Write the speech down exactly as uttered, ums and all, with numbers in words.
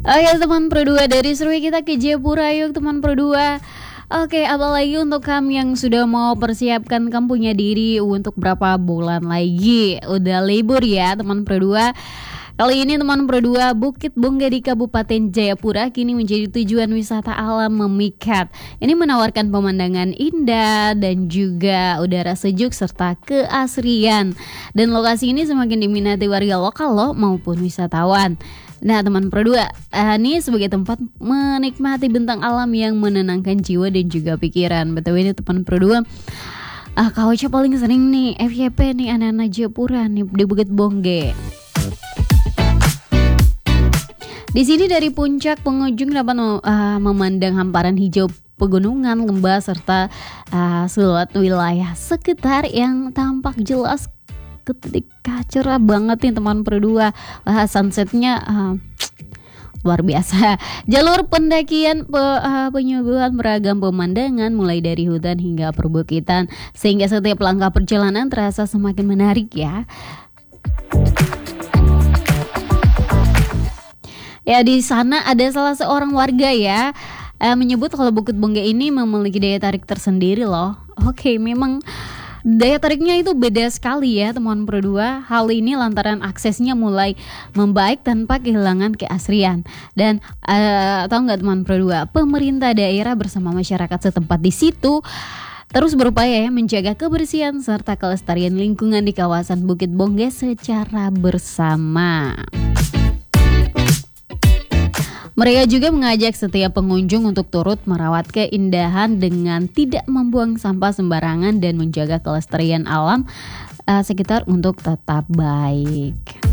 Oke teman Pro dua, dari Serui kita ke Jayapura yuk teman Pro dua. Oke, apalagi untuk kamu yang sudah mau persiapkan kamu punya diri untuk berapa bulan lagi udah libur ya teman Pro dua. Kali ini teman Pro dua, Bukit Bongge di Kabupaten Jayapura kini menjadi tujuan wisata alam memikat. Ini menawarkan pemandangan indah dan juga udara sejuk serta keasrian. Dan lokasi ini semakin diminati warga lokal loh maupun wisatawan. Nah teman Pro dua, uh, ini sebagai tempat menikmati bentang alam yang menenangkan jiwa dan juga pikiran. Betul ini teman Pro dua, uh, Kauca paling sering nih F Y P nih anak-anak Jayapura nih di Bukit Bongge. Di sini dari puncak pengunjung dapat uh, memandang hamparan hijau pegunungan, lembah serta uh, seluruh wilayah sekitar yang tampak jelas ketika cerah banget nih teman Pro dua. Wah, sunsetnya uh, luar biasa. Jalur pendakian pe, uh, penyuguhan beragam pemandangan mulai dari hutan hingga perbukitan sehingga setiap langkah perjalanan terasa semakin menarik ya. Ya di sana ada salah seorang warga ya eh, menyebut kalau Bukit Bongge ini memiliki daya tarik tersendiri loh. Oke, memang daya tariknya itu beda sekali ya teman Pro dua. Hal ini lantaran aksesnya mulai membaik tanpa kehilangan keasrian. Dan uh, tahu nggak teman Pro dua, pemerintah daerah bersama masyarakat setempat di situ terus berupaya ya menjaga kebersihan serta kelestarian lingkungan di kawasan Bukit Bongge secara bersama. Mereka juga mengajak setiap pengunjung untuk turut merawat keindahan dengan tidak membuang sampah sembarangan dan menjaga kelestarian alam uh, sekitar untuk tetap baik.